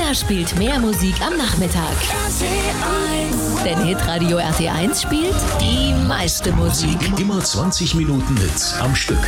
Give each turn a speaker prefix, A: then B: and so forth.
A: Keiner spielt mehr Musik am Nachmittag. Denn Hitradio RT1 spielt die meiste Musik.
B: Immer 20 Minuten Hits am Stück.